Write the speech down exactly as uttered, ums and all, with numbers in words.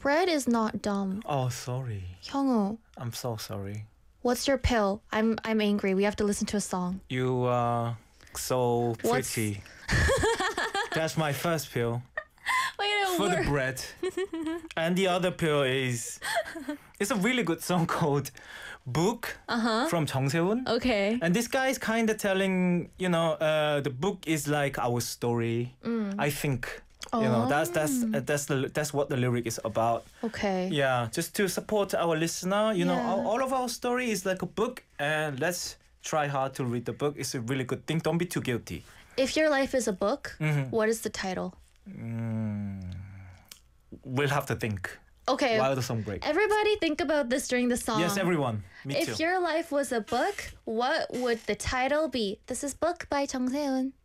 Bread is not dumb. Oh, sorry. 형우, I'm so sorry. what's your pill? I'm I'm angry. We have to listen to a song. You are so What's- pretty. That's my first pill Wait, a for the word. bread. And the other pill is it's a really good song called Book Uh-huh. from Jung Se-hoon. Okay. And this guy is kind of telling, you know, uh, the book is like our story. Mm. I think, you know, that's that's uh, that's the that's what the lyric is about. Okay. Yeah, just to support our listener, you know, Yeah. all, all of our story is like a book, and let's try hard to read the book. It's a really good thing. Don't be too guilty. If your life is a book, Mhm. what is the title? Mm, we'll have to think Okay. while the song breaks. Everybody think about this during the song. Yes, everyone. Me If too. your life was a book, what would the title be? This is Book by Jung Se-hoon.